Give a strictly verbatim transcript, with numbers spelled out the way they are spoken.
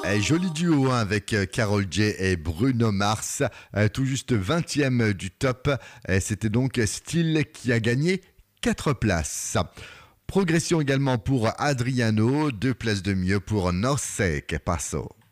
Eh, joli duo hein, avec euh, Karol J et Bruno Mars, euh, tout juste vingtième du top. Euh, C'était donc Style qui a gagné quatre places. Progression également pour Adriano, deux places de mieux pour No Sé Que Paso.